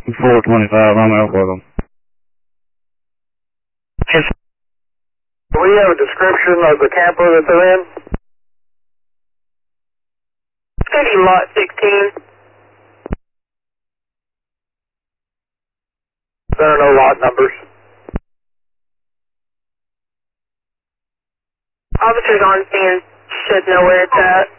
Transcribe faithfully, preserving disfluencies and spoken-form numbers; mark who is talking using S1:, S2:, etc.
S1: four twenty-five, I'm out with them.
S2: Do we have a description of the camper that they're in?
S3: It's going to be lot sixteen.
S2: There are no lot numbers.
S3: Officers on scene should know where it's at.